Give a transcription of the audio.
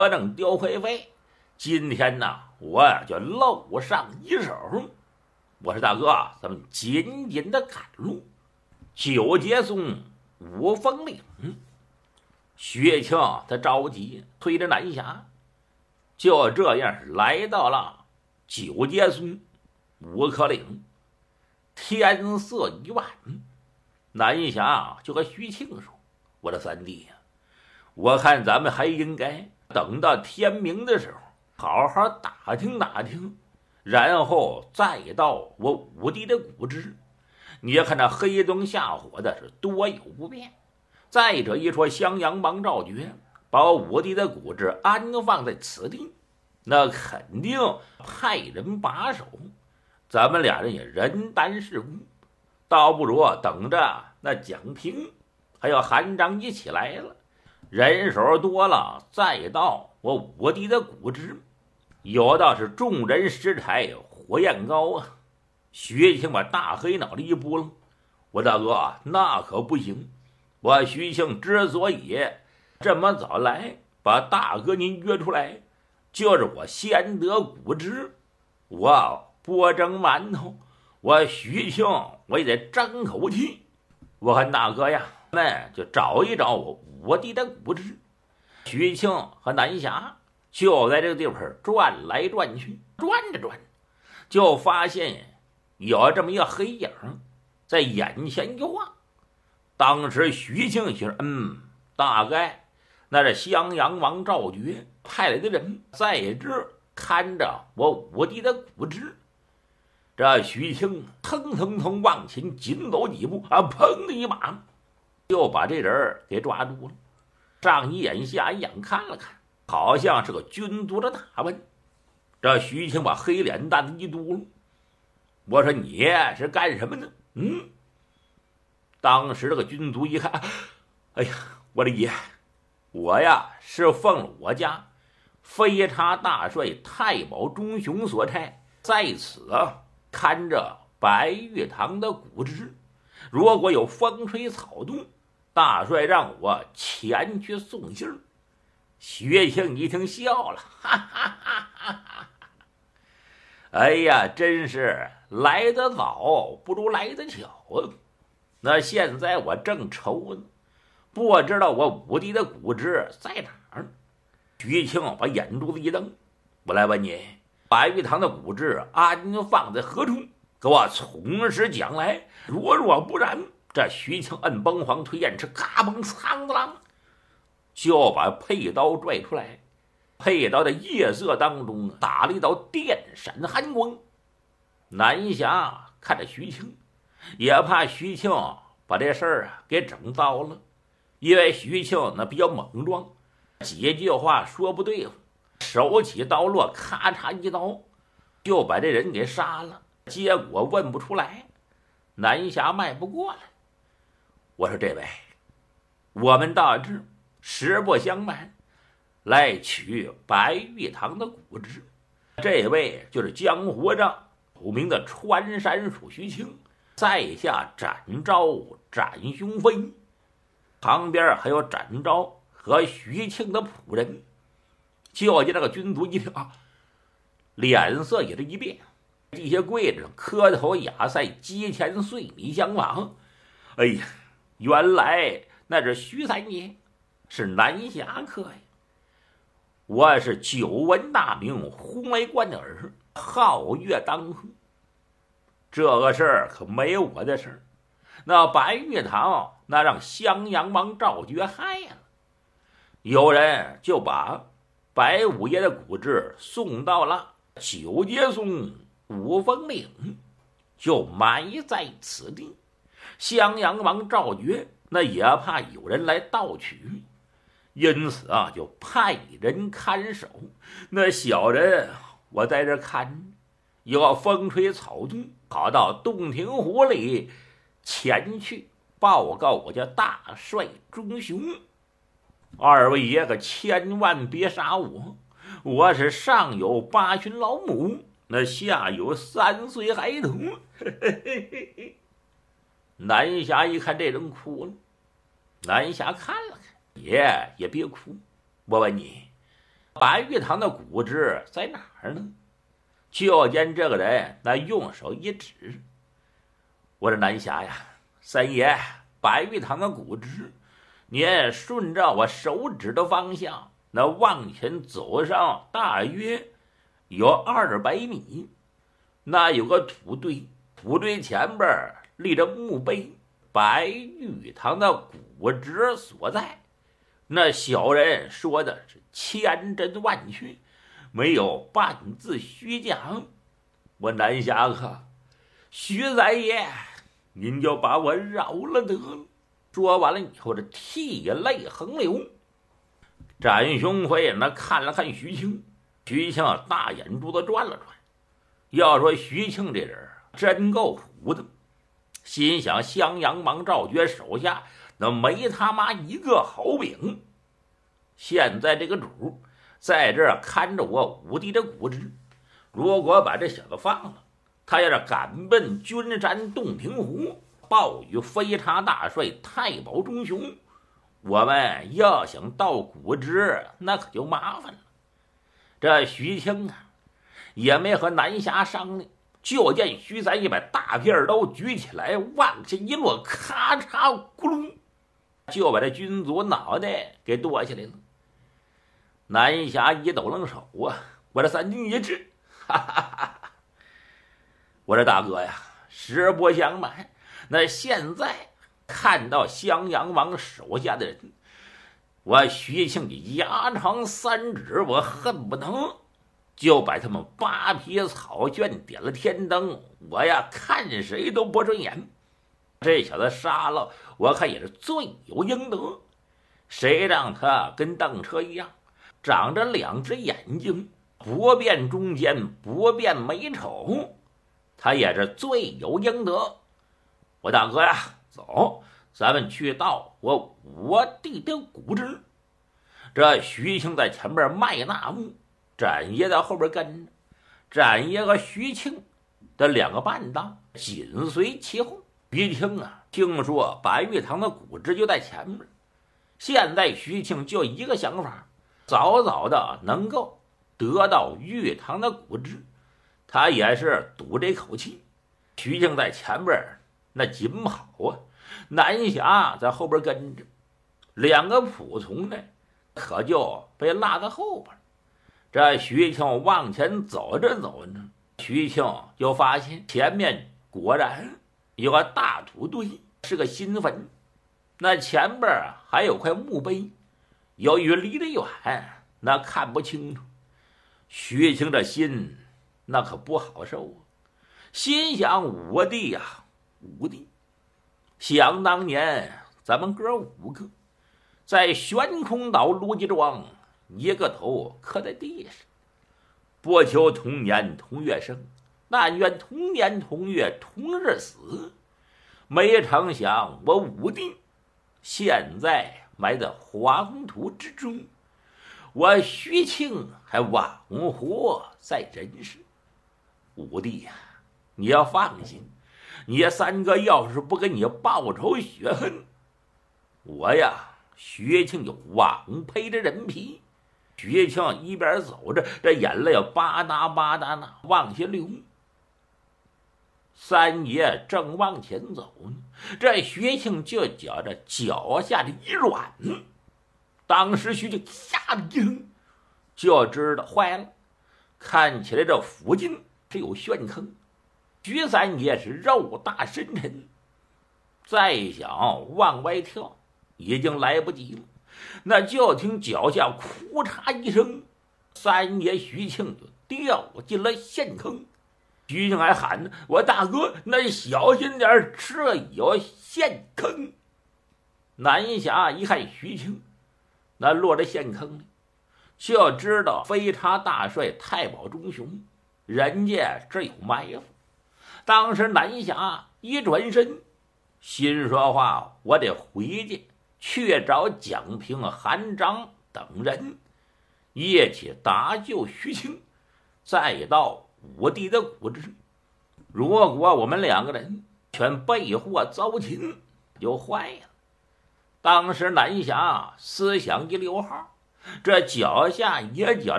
我等丢会费，今天呢，我就露上一手。我说大哥，咱们紧紧的赶路。9节松5峰岭，薛庆他着急，推着南霞，就这样来到了9节松5颗岭。天色已晚，南霞就和徐庆说：“我的三弟呀，我看咱们还应该等到天明的时候，好好打听打听，然后再到我五弟的谷支。你看那黑灯瞎火的，是多有不便。再者一说，襄阳王赵觉把我五弟的谷支安放在此地，那肯定派人把守。咱们俩人也人单势孤，倒不如等着那蒋平还有韩章一起来了，人手多了，再到我五弟的谷支，有道是众人拾柴火焰高啊。”徐庆把大黑脑袋一拨楞：“我大哥，那可不行！我徐庆之所以这么早来，把大哥您约出来，就是我先得谷支，我不蒸馒头，我徐庆我也得争口气。我看大哥呀，那就找一找我五弟的谷支。”徐庆和南霞就在这个地方转来转去，转着转，就发现有这么一个黑影在眼前一晃。当时徐庆心说：“大概那是襄阳王赵觉派来的人在这看着我五弟的谷支。”这徐庆腾腾腾往前紧走几步砰的一把就把这人给抓住了。上一眼下一眼看了看，好像是个军族的大问。这徐庆把黑脸蛋子一嘟噜：“我说你是干什么呢？”当时这个军卒一看：“哎呀，我的爷，我呀是奉了我家飞叉大帅太保钟雄所差，在此看着白玉堂的谷支，如果有风吹草动，大帅让我前去送信儿。”薛庆一听笑了：“哈哈哈哈哈！哎呀，真是来得早不如来得巧啊！那现在我正愁呢，不知道我五弟的谷支在哪儿。”徐庆把眼珠子一瞪：“我来问你，白玉堂的谷支安放在何处？给我从实讲来。若不然，这徐庆摁崩黄推燕翅，嘎嘣苍子啷，就把佩刀拽出来。佩刀的夜色当中打了一道电闪寒光。南霞看着徐庆，也怕徐庆把这事儿给整糟了，因为徐庆那比较莽撞，几句话说不对付，手起刀落，咔嚓一刀就把这人给杀了。结果问不出来，南霞迈不过来。我说：“这位，我们到这实不相瞒，来取白玉堂的谷支。这位就是江湖上有名的穿山鼠徐庆，在下展昭展雄飞，旁边还有展昭和徐庆的仆人。”就见那个军卒一听脸色也是一变，这些跪着磕头雅塞，阶前岁米相往。哎呀，原来那是徐三爷，是南侠客呀！我是久闻大名，呼为贯耳，皓月当空。这个事儿可没有我的事儿，那白玉堂那让襄阳王赵觉害了，有人就把白五爷的谷支送到了9节松5峰岭，就埋在此地。襄阳王赵觉那也怕有人来盗取，因此就派人看守。那小人我在这看，有风吹草动，跑到洞庭湖里前去报告我家大帅钟雄。二位爷可千万别杀我，我是上有8旬老母，那下有3岁孩童。南霞一看这人哭了，南霞看了看，爷也别哭，我问你， 白玉堂的骨殖在哪儿呢？就见这个人那用手一指，我说南侠呀，三爷，白玉堂的骨殖，你顺着我手指的方向，那往前走上大约有200米，那有个土堆，土堆前边立着墓碑，白玉堂的骨殖所在。那小人说的是千真万确，没有半字虚假。我南侠客，徐三爷，您就把我饶了得了。说完了以后，这涕泪横流。展雄辉那看了看徐庆，徐庆大眼珠子转了转。要说徐庆这人真够虎的，心想襄阳王赵觉手下那没他妈一个好兵。现在这个主在这儿看着我武帝的骨殖，如果把这小子放了，他要是赶奔君山洞庭湖，报与飞叉大帅太保中雄，我们要想到骨殖，那可就麻烦了。这徐庆啊，也没和南侠商量，就见徐三爷把大片刀举起来，往下一落，咔嚓咕噜，就把这军卒脑袋给剁下来了。南侠一抖楞手啊，我这三军一致，哈哈哈！我这大哥呀，实不相瞒，那现在看到襄阳王手下的人，我徐庆牙长3指，我恨不能就把他们8匹草卷点了天灯，我呀看谁都不顺眼。这小子杀了，我看也是罪有应得。谁让他跟邓车一样，长着2只眼睛，不辨忠奸，不辨美丑，他也是罪有应得。我大哥呀，走，咱们去到我弟的骨殖。这徐庆在前面迈那步，展爷在后边跟着，展爷和徐庆的2个伴当紧随其后。徐庆啊，听说白玉堂的骨殖就在前面，现在徐庆就一个想法，早早的能够得到玉堂的骨殖，他也是赌这口气。徐庆在前边那紧跑啊，南侠在后边跟着，2个仆从呢可就被落在后边。这徐庆往前走着走着，徐庆就发现前面果然有个大土堆，是个新坟，那前边还有块墓碑，由于离得远，那看不清楚。徐庆的心那可不好受啊，心想武帝呀，武帝，想当年咱们哥5个在悬空岛卢集庄，一个头磕在地上，不求同年同月生，但愿同年同月同日死。没成想我武帝现在埋在黄土之中，我徐庆还枉活在人世。武帝呀，你要放心，你3个要是不给你报仇雪恨，我呀徐庆就枉赔着人皮。徐庆一边走着，这眼泪吧嗒吧嗒呢往下流。三爷正往前走呢，这徐庆就觉着脚下的一软，当时徐庆吓得一愣，就知道坏了，看起来这附近是有陷坑。徐三爷是肉大深沉，再想往外跳已经来不及了，那就听脚下哭嚓一声，三爷徐庆就掉进了陷坑。徐庆还喊呢：“我大哥，那小心点，这有陷坑！”南侠一看徐庆那落在陷坑里，就知道飞叉大帅太保中雄人家这有埋伏。当时南侠一转身，心说话，我得回去找蒋平、韩章等人一起搭救徐庆，再到武帝的骨殖。如果我们2个人全被祸遭擒，就坏了。当时南侠思想一溜号， 这脚下也觉